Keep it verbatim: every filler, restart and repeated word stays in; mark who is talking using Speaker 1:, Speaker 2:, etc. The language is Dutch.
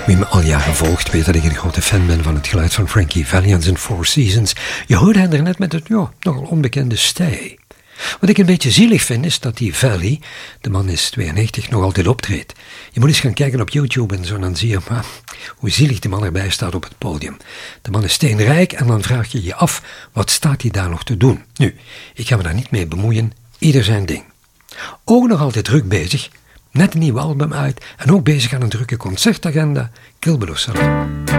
Speaker 1: Wie me al jaren volgt, weet dat ik een grote fan ben van het geluid van Frankie Valli en zijn Four Seasons. Je hoorde hem er net met het, ja, nogal onbekende Stay. Wat ik een beetje zielig vind, is dat die Valli, de man is tweeënnegentig, nog altijd optreedt. Je moet eens gaan kijken op YouTube en zo, dan zie je maar, hoe zielig de man erbij staat op het podium. De man is steenrijk en dan vraag je je af, wat staat hij daar nog te doen? Nu, ik ga me daar niet mee bemoeien, ieder zijn ding. Ook nog altijd druk bezig, net een nieuw album uit en ook bezig aan een drukke concertagenda, Kilbelow zelf.